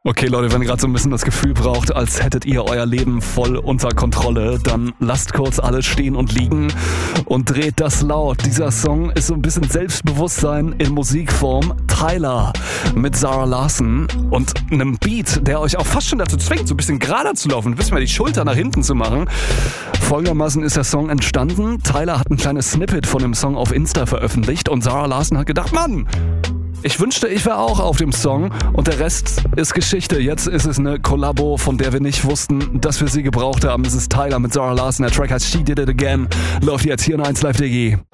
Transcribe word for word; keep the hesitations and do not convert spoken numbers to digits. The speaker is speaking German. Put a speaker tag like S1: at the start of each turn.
S1: Okay Leute, wenn ihr gerade so ein bisschen das Gefühl braucht, als hättet ihr euer Leben voll unter Kontrolle, dann lasst kurz alles stehen und liegen und dreht das laut. Dieser Song ist so ein bisschen Selbstbewusstsein in Musikform. Tyler mit Zara Larsson und einem Beat, der euch auch fast schon dazu zwingt, so ein bisschen gerader zu laufen, ein bisschen mal die Schulter nach hinten zu machen. Folgendermaßen ist der Song entstanden. Tyler hat ein kleines Snippet von dem Song auf Insta veröffentlicht und Zara Larsson hat gedacht, Mann, ich wünschte, ich wäre auch auf dem Song und der Rest ist Geschichte. Jetzt ist es eine Kollabo, von der wir nicht wussten, dass wir sie gebraucht haben. Es ist Tyler mit Zara Larsson. Der Track heißt She Did It Again. Läuft jetzt hier in eins Live D G.